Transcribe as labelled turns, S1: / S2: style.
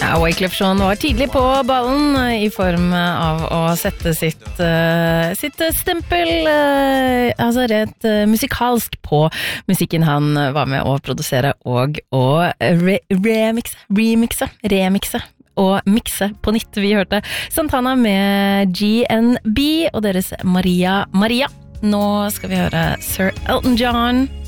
S1: Ja, Wyclef Jean var tidlig på ballen I form av å sette sitt stempel, altså rett musikalsk på musikken han var med å produsere og remixe og mixe på nytt. Vi hørte Santana med GNB og deres Maria. Nå skal vi høre Sir Elton John